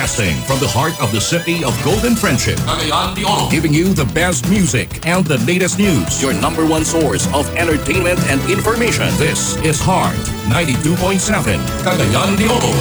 Broadcasting from the heart of the city of Golden Friendship. Cagayan de Oro. Giving you the best music and the latest news. Your number one source of entertainment and information. This is Heart 92.7 Cagayan de Oro.